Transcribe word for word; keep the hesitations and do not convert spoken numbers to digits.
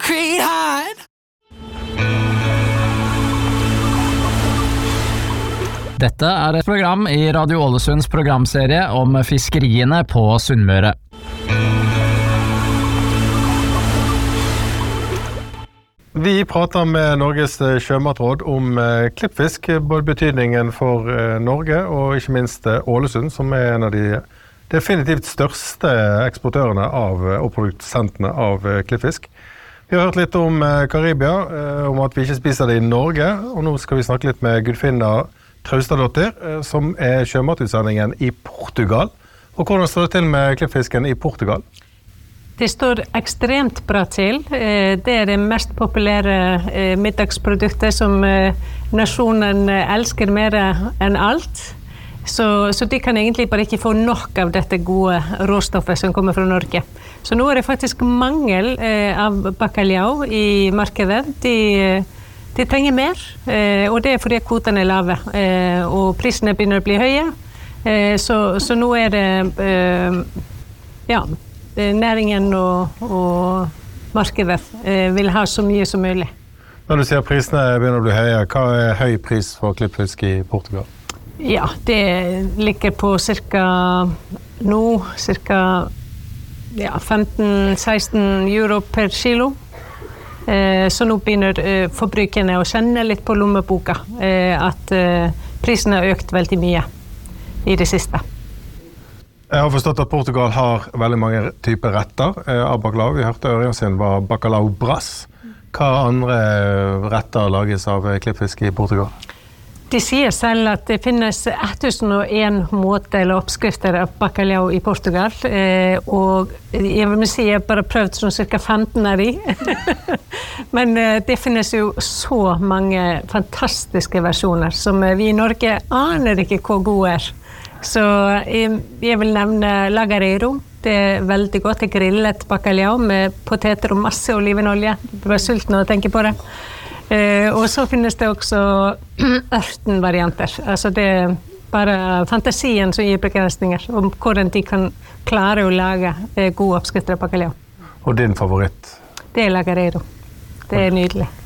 concrete hide. Dette er et program i Radio Ålesunds programserie om fiskeriene på Sunnmøre. Vi prater med Norges sjømatråd om klippfisk, både betydningen for Norge og ikke minst Ålesund, som er en av de definitivt største eksportørene av, og produsentene av klippfisk. Vi har hørt litt om Karibia, om at vi ikke spiser det i Norge, og nå skal vi snakke litt med Gudfinna Traustadottir, som er sjømatutsendingen i Portugal. Og hvordan står det til med klippfisken i Portugal? Det står ekstremt bra til. Det er det mest populære middagsproduktet som nasjonen elsker mer enn alt. Så, så de kan egentlig bare ikke få nok av dette gode råstoffet som kommer fra Norge. Så nå er det faktisk mangel av bacalhau i markedet. De De trenger mer, og det er fordi kvotene er lave, og prisene begynner å bli høye. Så, så nå er det ja, næringen og, og markedet vil ha så mye som mulig. Når du sier prisene begynner å bli høye, hva er høy pris for klippfisk i Portugal? Ja, det ligger på cirka nå, cirka ja, femten til seksten euro per kilo. Så nå begynner forbrukerne å kjenne litt på lommeboka at prisen har økt veldig mye i det siste. Jeg har forstått at Portugal har veldig mange typer retter av bacalhau. Vi hørte Ørjan sin var bacalhau brass. Hva andre retter lages av klippfisk i Portugal? De sier selv at det finnes tusen og en måter eller oppskrifter av bacalhau i Portugal, og jeg vil si jeg har bare prøvd sånn cirka femten av de. Men det finnes jo så mange fantastiske versjoner som vi i Norge aner ikke hvor gode er. Så jeg, jeg vil nevne lagareiro. Det er veldig godt, det er grillet bacalhau med poteter og masse olivenolje. Du blir sulten av å tenke på det. Eh, og så finnes det også ørtenvarianter. Altså det er bare fantasien som gir begrensninger om hvordan de kan klare å lage eh, gode oppskrifter av bacalhau. Og din favoritt? Det er lagareiro. Det er nydelig.